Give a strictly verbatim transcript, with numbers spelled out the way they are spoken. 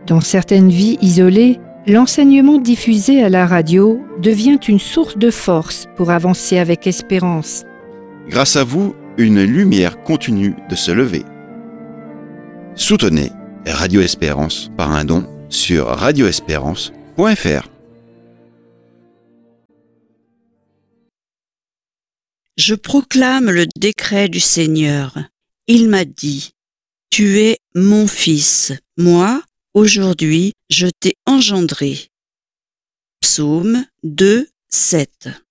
Dans certaines vies isolées, l'enseignement diffusé à la radio devient une source de force pour avancer avec espérance. Grâce à vous, une lumière continue de se lever. Soutenez Radio Espérance par un don sur radio espérance point f r. Je proclame le décret du Seigneur. Il m'a dit, « Tu es mon fils, moi, aujourd'hui, je t'ai engendré. » Psaume deux, sept.